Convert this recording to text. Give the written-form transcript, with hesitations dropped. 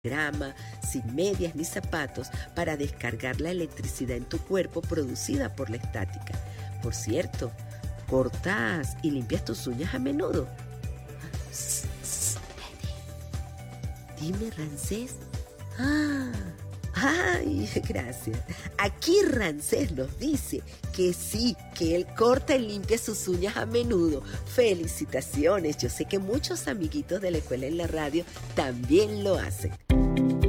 grama, sin medias ni zapatos, para descargar la electricidad en tu cuerpo producida por la estática. Por cierto, ¿cortas y limpias tus uñas a menudo? Dime, Ramsés. Ay, gracias. Aquí Ramsés nos dice que sí, que él corta y limpia sus uñas a menudo. Felicitaciones, yo sé que muchos amiguitos de la escuela en la radio también lo hacen.